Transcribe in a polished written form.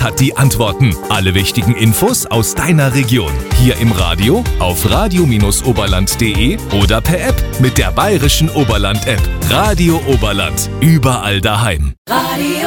hat die Antworten. Alle wichtigen Infos aus deiner Region. Hier im Radio, auf radio-oberland.de oder per App mit der Bayerischen Oberland-App. Radio Oberland. Überall daheim.